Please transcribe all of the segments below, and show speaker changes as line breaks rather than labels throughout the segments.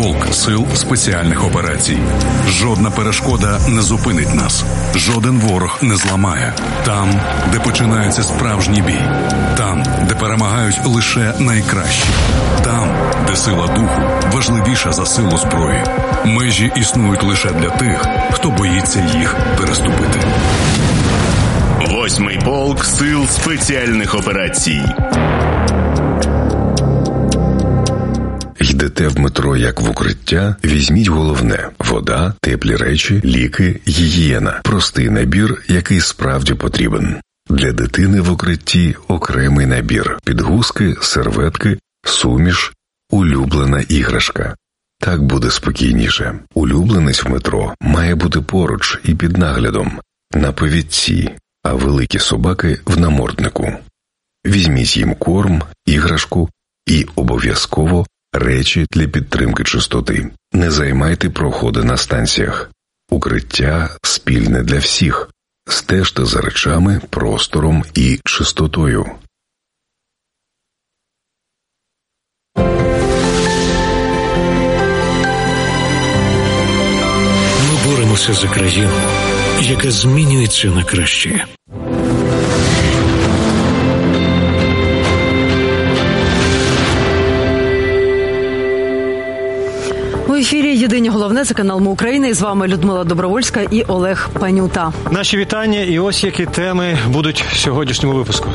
полк сил спеціальних операцій. Жодна перешкода не зупинить нас. Жоден ворог не зламає. Там, де починається справжній бій. Там, де перемагають лише найкращі. Там, де сила духу важливіша за силу зброї. Межі існують лише для тих, хто боїться їх переступити.
8-й полк сил спеціальних операцій.
Йдете в метро як в укриття, візьміть головне – вода, теплі речі, ліки, гігієна. Простий набір, який справді потрібен. Для дитини в укритті окремий набір – підгузки, серветки, суміш, улюблена іграшка. Так буде спокійніше. Улюбленець в метро має бути поруч і під наглядом, на повідці, а великі собаки – в наморднику. Візьміть їм корм, іграшку і обов'язково речі для підтримки чистоти. Не займайте проходи на станціях. Укриття спільне для всіх. Стежте за речами, простором і чистотою.
Ми боремося за країну, яка змінюється на краще.
У ефірі «Єдині головне» – це канал «Ми України». І з вами Людмила Добровольська і Олег Панюта.
Наші вітання, і ось які теми будуть в сьогоднішньому випуску.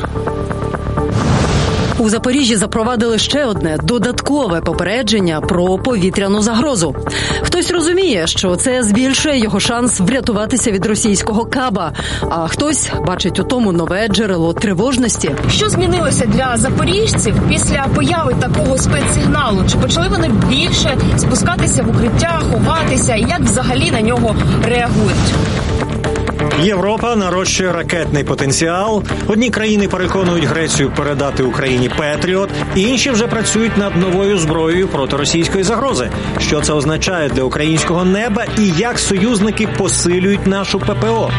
У Запоріжжі запровадили ще одне додаткове попередження про повітряну загрозу. Хтось розуміє, що це збільшує його шанс врятуватися від російського каба, а хтось бачить у тому нове джерело тривожності.
Що змінилося для запоріжців після появи такого спецсигналу? Чи почали вони більше спускатися в укриття, ховатися? І як взагалі на нього реагують?
Європа нарощує ракетний потенціал. Одні країни переконують Грецію передати Україні «Петріот», інші вже працюють над новою зброєю проти російської загрози. Що це означає для українського неба і як союзники посилюють нашу ППО?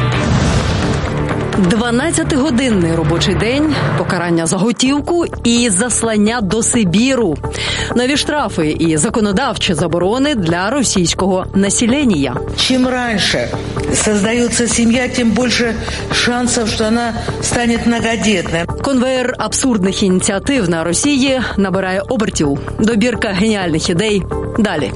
12-годинний робочий день, покарання за готівку і заслання до Сибіру. Нові штрафи і законодавчі заборони для російського населення.
Чим раніше створюється сім'я, тим більше шансів, що вона стане многодітною.
Конвеєр абсурдних ініціатив на Росії набирає обертів. Добірка геніальних ідей далі.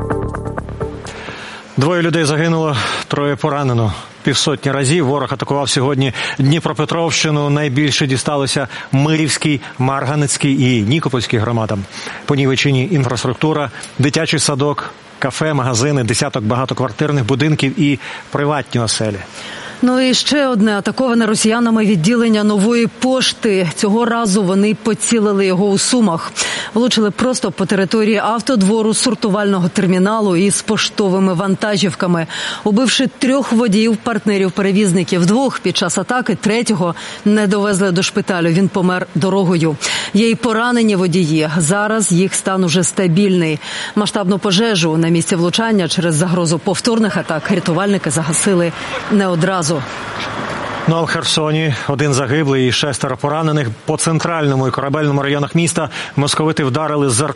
2 людей загинуло, 3 поранено. 500 разів ворог атакував сьогодні Дніпропетровщину. Найбільше дісталося Мирівській, Марганецькій і Нікопольській громадам. Понівечені інфраструктура, дитячий садок, кафе, магазини, десяток багатоквартирних будинків і приватні оселі.
Ну і ще одне атаковане росіянами відділення Нової пошти. Цього разу вони поцілили його у Сумах. Влучили просто по території автодвору сортувального терміналу із поштовими вантажівками, убивши 3 водіїв, партнерів-перевізників. 2 під час атаки, 3-го не довезли до шпиталю. Він помер дорогою. Є й поранені водії. Зараз їх стан уже стабільний. Масштабну пожежу на місці влучання через загрозу повторних атак рятувальники загасили не одразу.
Ну а в Херсоні 1 загиблий і 6 поранених. По центральному і корабельному районах міста московити вдарили з